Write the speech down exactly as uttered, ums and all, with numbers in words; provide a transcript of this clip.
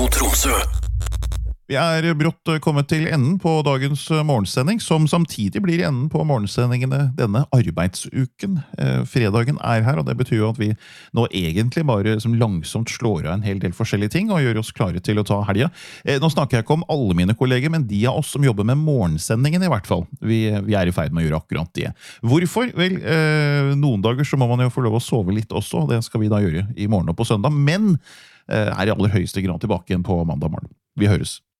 Radio Tromsø. Vi er brått kommet til enden på dagens morgensending, som samtidig blir enden på morgensendingene denne arbeidsuken. Eh, fredagen er her, og det betyr jo at vi nå egentlig bare som langsomt slår av en hel del forskjellige ting, og gjør oss klare til å ta helga. Eh, nå snakker jeg ikke om alle mine kolleger, men de av oss som jobber med morgensendingen i hvert fall. Vi, vi er i ferd med å gjøre akkurat det. Hvorfor? Vel, eh, noen dager så må man jo få lov å sove litt også, og det skal vi da gjøre i morgen og på søndag, men eh, er i aller høyeste grad tilbake igjen på mandag morgen. Vi høres.